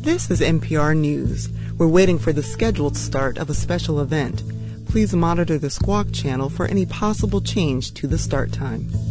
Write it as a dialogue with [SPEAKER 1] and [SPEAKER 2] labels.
[SPEAKER 1] This is NPR News. We're waiting for the scheduled start of a special event. Please monitor the Squawk channel for any possible change to the start time.